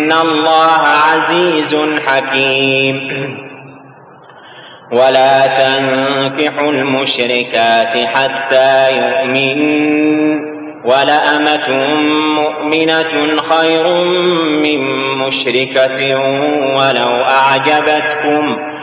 إن الله عزيز حكيم. ولا تنكحوا المشركات حتى يؤمنن، ولأمة مؤمنة خير من مشركة ولو أعجبتكم،